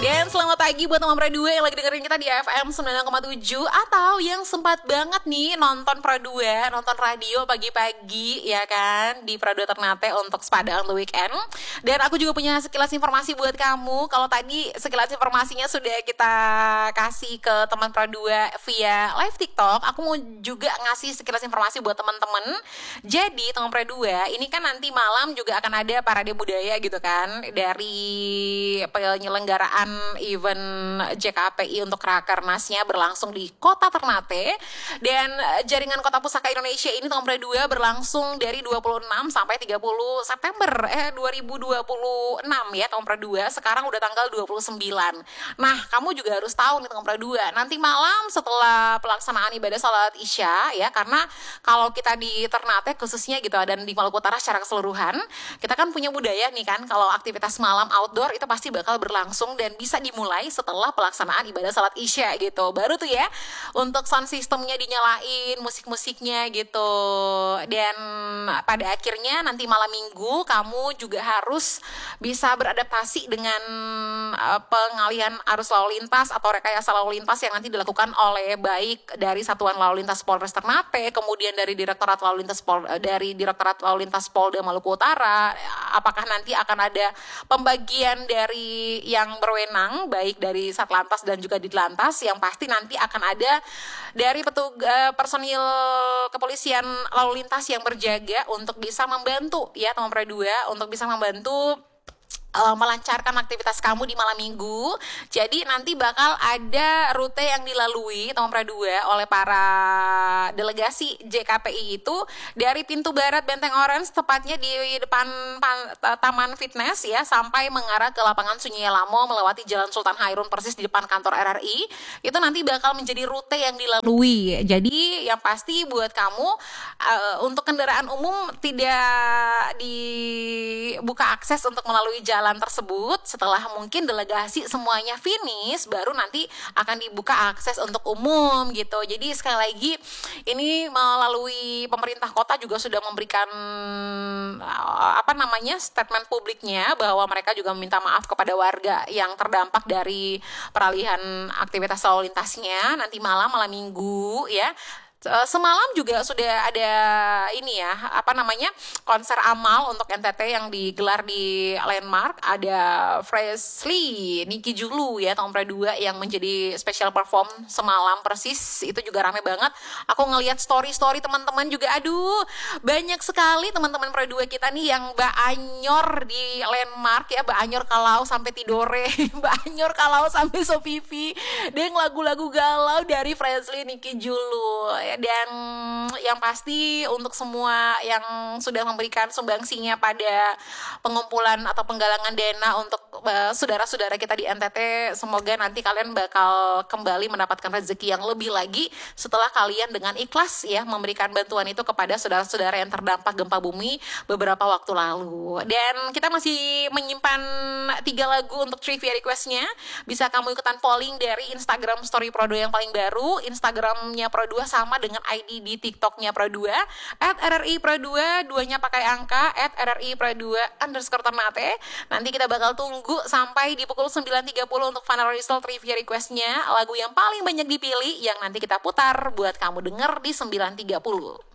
Dan selamat pagi buat teman Pro 2 yang lagi dengerin kita di FM 9,7 atau yang sempat banget nih nonton Pro 2, nonton radio pagi-pagi ya kan di Pro 2 Ternate untuk Spada on the Weekend. Dan aku juga punya sekilas informasi buat kamu. Kalau tadi sekilas informasinya sudah kita kasih ke teman Pro 2 via live TikTok, aku mau juga ngasih sekilas informasi buat teman-teman. Jadi teman Pro 2, ini kan nanti malam juga akan ada parade budaya gitu kan dari penyelenggaraan event JKPI untuk Rakernasnya berlangsung di Kota Ternate. Dan jaringan Kota Pusaka Indonesia ini tahun Pre 2 berlangsung dari 26 sampai 30 September 2026 ya tahun Pre 2. Sekarang udah tanggal 29. Nah, kamu juga harus tahu nih tahun Pre 2. Nanti malam setelah pelaksanaan ibadah salat Isya ya, karena kalau kita di Ternate khususnya gitu dan di Maluku Utara secara keseluruhan, kita kan punya budaya nih kan, kalau aktivitas malam outdoor itu pasti bakal berlangsung dan bisa dimulai setelah pelaksanaan ibadah salat Isya gitu. Baru tuh ya untuk sound systemnya dinyalain, musik-musiknya gitu. Dan pada akhirnya nanti malam minggu kamu juga harus bisa beradaptasi dengan pengalihan arus lalu lintas atau rekayasa lalu lintas yang nanti dilakukan oleh baik dari Satuan Lalu Lintas Polres Ternate, kemudian dari Direktorat Lalu Lintas Polda Maluku Utara. Apakah nanti akan ada pembagian dari yang berwenang baik dari Satlantas dan juga Ditlantas, yang pasti nanti akan ada dari personil kepolisian lalu lintas yang berjaga untuk bisa membantu ya teman Pro 2 untuk bisa membantu melancarkan aktivitas kamu di malam minggu. Jadi nanti bakal ada rute yang dilalui teman Pro 2 oleh para delegasi JKPI itu dari pintu barat Benteng Orange, tepatnya di depan Taman Fitness ya, sampai mengarah ke lapangan Sunyi Lamo melewati Jalan Sultan Hairun persis di depan kantor RRI. Itu nanti bakal menjadi rute yang dilalui. Jadi yang pasti buat kamu untuk kendaraan umum tidak dibuka akses untuk melalui jalan tersebut. Setelah mungkin delegasi semuanya finish, baru nanti akan dibuka akses untuk umum gitu. Jadi sekali lagi ini melalui pemerintah kota juga sudah memberikan statement publiknya bahwa mereka juga meminta maaf kepada warga yang terdampak dari peralihan aktivitas lalu lintasnya nanti malam minggu ya. Semalam juga sudah ada konser amal untuk NTT yang digelar di Landmark. Ada Freshly, Niki Julu ya tahun Pre 2 yang menjadi special perform semalam persis. Itu juga rame banget. Aku ngelihat story teman-teman juga, aduh banyak sekali teman-teman Pre 2 kita nih yang Anyor di Landmark ya, Anyor kalau sampai tidore, Anyor kalau sampai sopipi dengan lagu-lagu galau dari Freshly, Niki Julu ya. Dan yang pasti untuk semua yang sudah memberikan sumbangsinya pada pengumpulan atau penggalangan dana untuk saudara-saudara kita di NTT, semoga nanti kalian bakal kembali mendapatkan rezeki yang lebih lagi setelah kalian dengan ikhlas ya memberikan bantuan itu kepada saudara-saudara yang terdampak gempa bumi beberapa waktu lalu. Dan kita masih menyimpan 3 lagu untuk trivia requestnya. Bisa kamu ikutan polling dari Instagram story Pro 2 yang paling baru. Instagramnya Pro 2 sama dengan ID di TikToknya Pro 2 @RRI Pro 2, 2-nya pakai angka @RRI Pro 2 _Ternate. Nanti kita bakal tunggu sampai di pukul 9.30 untuk final result trivia requestnya, lagu yang paling banyak dipilih yang nanti kita putar buat kamu denger di 9.30.